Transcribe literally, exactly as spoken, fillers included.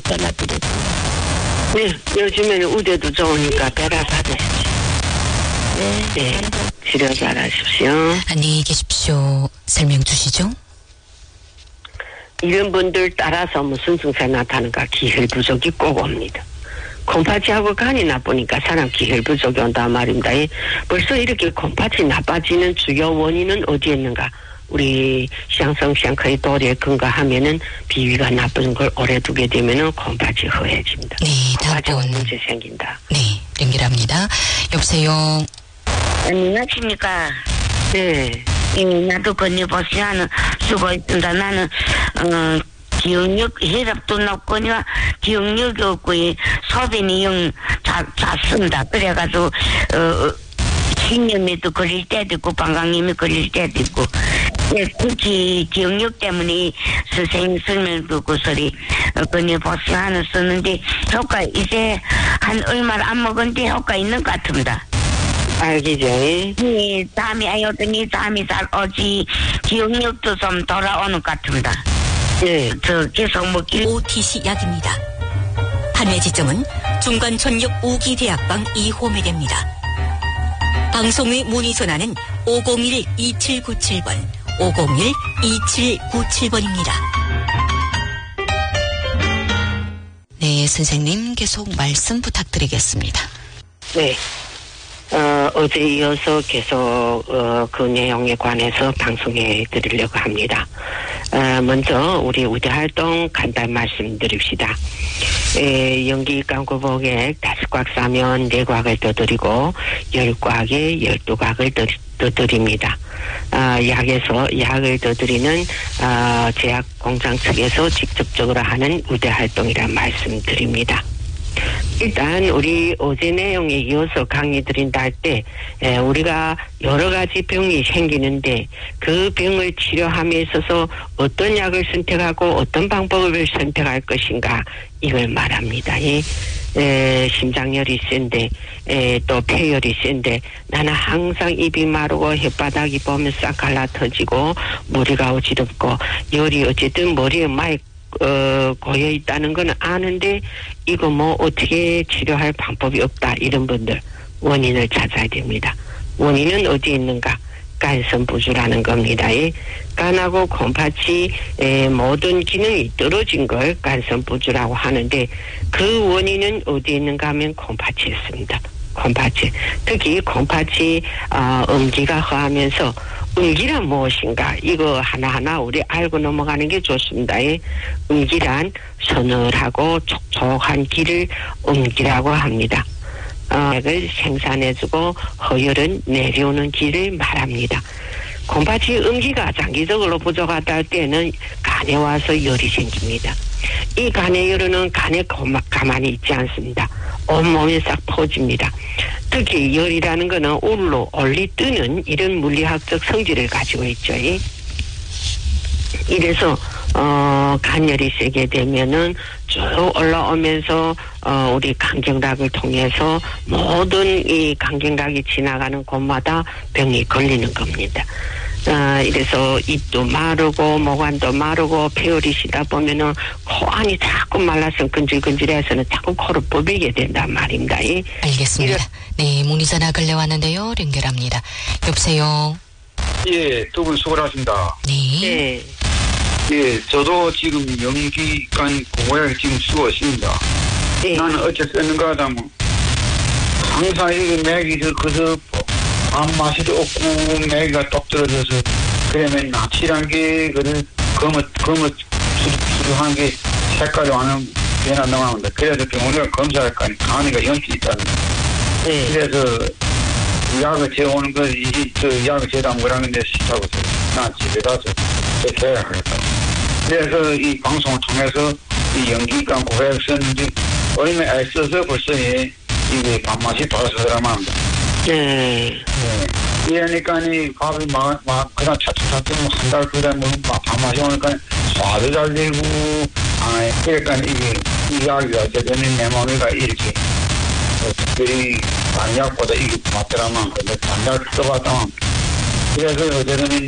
전화드렸습니다. 네, 요즘에는 우대도 좋으니까 배라 받으십시오. 네. 네, 치료 잘하십시오. 안녕히 계십시오. 설명 주시죠. 이런 분들 따라서 무슨 증세 나타나는가 기혈 부족이 꼭 옵니다. 콩팥이하고 간이 나쁘니까 사람 기혈 부족이 온단 말입니다. 벌써 이렇게 콩팥이 나빠지는 주요 원인은 어디에 있는가? 우리 시향성시향커의 도리에 근거하면은 비위가 나쁜 걸 오래 두게 되면은 콩팥이 허해집니다. 네, 다음 콩팥에 분. 문제 생긴다. 네, 연결합니다. 여보세요. 안녕하십니까. 네. 예, 나도 건의보시하는 쓰고 있습니다. 나는 어, 기억력 혈압도 높거니와 기억력이 없고 이 소변이 영 자, 잦습니다. 그래가지고 어, 신염에도 걸릴 때도 있고 방광염에 걸릴 때도 있고 예, 특히 기억력 때문에 선생님 설명 듣고 소리 어, 건의보시하는 쓰는데 효과 이제 한 얼마 안 먹은데 효과 있는 것 같습니다. 알기죠? 예, 잠이 안 오더니 잠이 잘 오지 기억력도 좀 돌아오는 것 같습니다. 네. 저 계속 먹기. 오티씨 약입니다. 판매 지점은 중간 전역 우기 대학방 이 호매대입니다. 방송 후 문의 전화는 오공일 이칠구칠 번, 오공일 이칠구칠 번입니다. 네, 선생님 계속 말씀 부탁드리겠습니다. 네. 어, 어제 이어서 계속, 어, 그 내용에 관해서 방송해 드리려고 합니다. 어, 먼저, 우리 우대 활동 간단 말씀드립시다. 에, 연기 깡구복액 다섯 곽 싸면 네 곽을 떠드리고, 열 곽에 열두 곽을 떠, 떠드립니다. 아, 약에서 약을 떠드리는, 아, 제약 공장 측에서 직접적으로 하는 우대 활동이라 말씀드립니다. 일단 우리 어제 내용에 이어서 강의 드린다 할 때 우리가 여러 가지 병이 생기는데 그 병을 치료함에 있어서 어떤 약을 선택하고 어떤 방법을 선택할 것인가 이걸 말합니다. 예. 에, 심장열이 센데 에, 또 폐열이 센데 나는 항상 입이 마르고 혓바닥이 보면 싹 갈라터지고 머리가 어지럽고 열이 어쨌든 머리에 많이 어, 고여 있다는 건 아는데 이거 뭐 어떻게 치료할 방법이 없다 이런 분들 원인을 찾아야 됩니다. 원인은 어디에 있는가? 간선 부주라는 겁니다. 예? 간하고 콩팥이 에, 모든 기능이 떨어진 걸 간선 부주라고 하는데 그 원인은 어디에 있는가 하면 콩팥이 있습니다. 콩팥이 특히 콩팥이 어, 음기가 허하면서 음기란 무엇인가 이거 하나하나 우리 알고 넘어가는 게 좋습니다. 예? 음기란 서늘하고 촉촉한 기를 음기라고 합니다. 어, 액을 생산해주고 허혈은 내려오는 기를 말합니다. 콩팥이 음기가 장기적으로 부족하다 할 때는 간에 와서 열이 생깁니다. 이 간의 열은 간에 가만히 있지 않습니다. 온몸에 싹 퍼집니다. 특히 열이라는 것은 울로 올리 뜨는 이런 물리학적 성질을 가지고 있죠. 이래서 어, 간열이 세게 되면은 쭉 올라오면서 어, 우리 간경락을 통해서 모든 이 간경락이 지나가는 곳마다 병이 걸리는 겁니다. 아, 이래서 입도 마르고 모관도 마르고 폐열이 시다 보면은 코 안이 자꾸 말라서 근질근질해서는 자꾸 코를 뽑이게 된단 말입니다. 예? 알겠습니다. 네, 문의 전화 걸려 왔는데요. 연결합니다. 여보세요. 예, 두 분 수고하십니다. 네. 네. 예, 저도 지금 연기관 공약을 지금 쓰고 있습니다. 네. 나는 어째 쓰는가 하다면 항상 이게 맥이 그서 밥맛이도 없고 맥이가 똑 떨어져서 그러면 납치란 게 그를 검은 검은 수두한 게 색깔이 완전 변화 나옵니다. 그래서 병원에 검사할 거 아니까 간이가 염증이 있다는 거. 네. 그래서 약을 재오는 거, 이, 저 약을 재다 뭐라는데 싫다고 나 집에 가서 계약하겠다고. 그래서 이 방송을 통해서 이 연기관 고백을 썼는데 얼마 애써서 벌써 예, 이게 밥맛이 돌아서 들어갑니다. 네. 네. 이러니까 이 밥이 막, 막, 그냥 차츰차츰 한 달, 두 달, 뭐, 막 밥맛이 오니까 소화도 잘 되고, 아, 그러니까 이게, 이 약이 어쨌든 내 몸이가 이렇게, 특별히 단약보다 이게 맞더라만, 근데 단약 써봤다만, 그래서 어쨌든